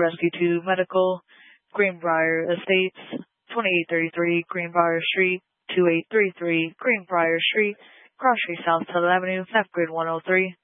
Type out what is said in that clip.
Rescue 2 Medical, Greenbrier Estates, 2833 Greenbrier Street, 2833 Greenbrier Street, Cross Street South, Tuttle Avenue, F Grid 103.